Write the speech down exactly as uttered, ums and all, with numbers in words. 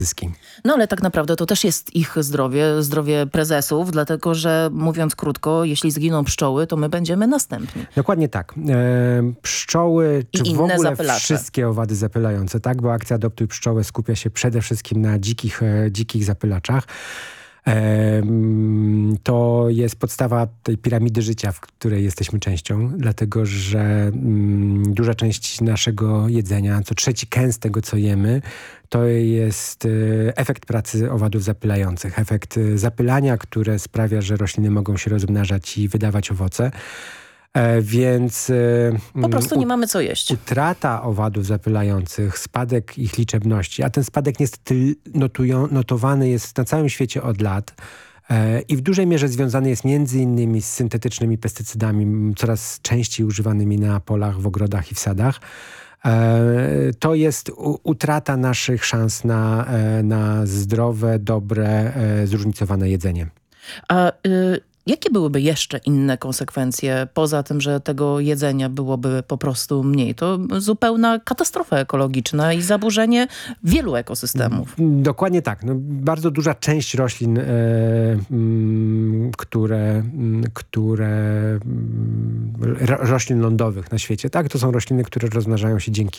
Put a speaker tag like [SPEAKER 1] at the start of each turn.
[SPEAKER 1] zyski.
[SPEAKER 2] No ale tak naprawdę to też jest ich zdrowie, zdrowie prezesów, dlatego że mówiąc krótko, jeśli zginą pszczoły, to my będziemy następni.
[SPEAKER 1] Dokładnie tak. E, pszczoły,
[SPEAKER 2] I
[SPEAKER 1] czy w
[SPEAKER 2] inne
[SPEAKER 1] ogóle
[SPEAKER 2] zapylacze.
[SPEAKER 1] wszystkie owady zapylające, tak? Bo akcja Adoptuj Pszczołę skupia się przede wszystkim na dzikich, e, dzikich zapylaczach. To jest podstawa tej piramidy życia, w której jesteśmy częścią, dlatego że mm, duża część naszego jedzenia, co trzeci kęs tego, co jemy, to jest y, efekt pracy owadów zapylających, efekt y, zapylania, które sprawia, że rośliny mogą się rozmnażać i wydawać owoce. E, więc y,
[SPEAKER 2] Po prostu nie
[SPEAKER 1] u-
[SPEAKER 2] mamy co jeść.
[SPEAKER 1] utrata owadów zapylających, spadek ich liczebności, a ten spadek niestety notują, notowany jest na całym świecie od lat e, i w dużej mierze związany jest między innymi z syntetycznymi pestycydami, m, coraz częściej używanymi na polach, w ogrodach i w sadach. E, to jest u, utrata naszych szans na, e, na zdrowe, dobre, e, zróżnicowane jedzenie.
[SPEAKER 2] A y, jakie byłyby jeszcze inne konsekwencje, poza tym, że tego jedzenia byłoby po prostu mniej? To zupełna katastrofa ekologiczna i zaburzenie wielu ekosystemów.
[SPEAKER 1] Dokładnie tak. No, bardzo duża część roślin, e, mm, które, mm, które mm, ro, roślin lądowych na świecie, tak, to są rośliny, które rozmnażają się dzięki